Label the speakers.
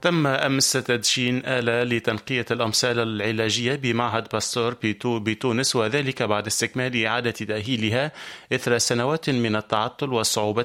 Speaker 1: تم أمس تدشين آلة لتنقية الأمصال العلاجية بمعهد باستور بتونس، وذلك بعد استكمال إعادة تأهيلها إثر سنوات من التعطل والصعوبات